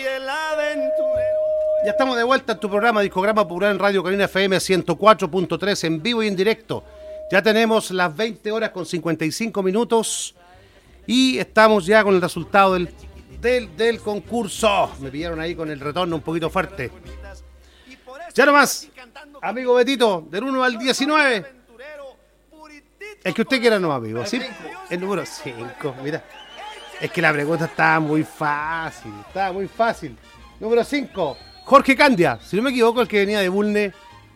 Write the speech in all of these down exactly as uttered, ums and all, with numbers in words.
el aventurero. Ya estamos de vuelta en tu programa Discograma Popular en Radio Carolina F M ciento cuatro punto tres en vivo y en directo. Ya tenemos las veinte horas con cincuenta y cinco minutos y estamos ya con el resultado del, del, del concurso. Me pillaron ahí con el retorno un poquito fuerte. Ya nomás, amigo Betito, del uno al diecinueve. El que usted quiera, no, amigo. ¿Sí? El número cinco, mira. Es que la pregunta estaba muy fácil, estaba muy fácil. Número cinco, Jorge Candia. Si no me equivoco, el que venía de Bulne.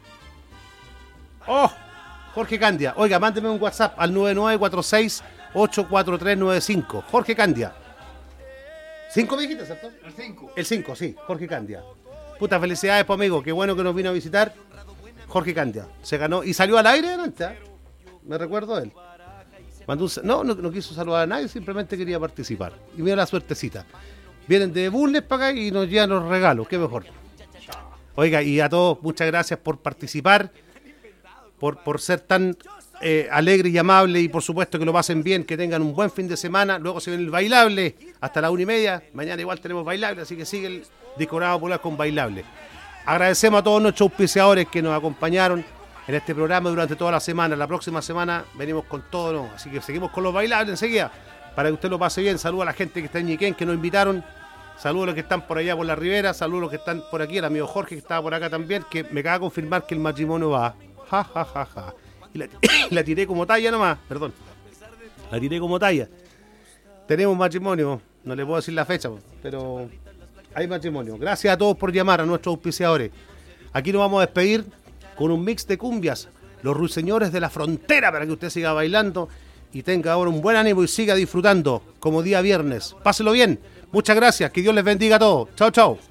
¡Oh! Jorge Candia. Oiga, mándeme un WhatsApp al nueve nueve cuatro seis ocho cuatro tres nueve cinco. Jorge Candia. ¿Cinco me dijiste, cierto? El cinco. El cinco, sí. Jorge Candia. Puta, felicidades, pues, amigo. Qué bueno que nos vino a visitar. Jorge Candia. Se ganó y salió al aire delante, ¿eh? Me recuerdo de él. Mandó un... no, no, no quiso saludar a nadie, simplemente quería participar. Y mira la suertecita. Vienen de Bulnes para acá y nos llevan los regalos. Qué mejor. Oiga, y a todos, muchas gracias por participar. Por, por ser tan eh, alegre y amable y por supuesto que lo pasen bien, que tengan un buen fin de semana. Luego se viene el bailable hasta la una y media. Mañana igual tenemos bailable, así que sigue el Discograma Popular con bailable. Agradecemos a todos nuestros auspiciadores que nos acompañaron en este programa durante toda la semana. La próxima semana venimos con todo, ¿no? Así que seguimos con los bailables enseguida para que usted lo pase bien. Saludos a la gente que está en Ñiquén, que nos invitaron. Saludos a los que están por allá por la Ribera. Saludos a los que están por aquí, el amigo Jorge que estaba por acá también, que me acaba de confirmar que el matrimonio va. Ja, ja, ja, ja. Y la, la tiré como talla nomás, perdón. La tiré como talla. Tenemos matrimonio, no le puedo decir la fecha, pero hay matrimonio. Gracias a todos por llamar, a nuestros auspiciadores. Aquí nos vamos a despedir con un mix de cumbias, los ruiseñores de la frontera, para que usted siga bailando y tenga ahora un buen ánimo y siga disfrutando como día viernes. Páselo bien. Muchas gracias, que Dios les bendiga a todos. Chao, chao.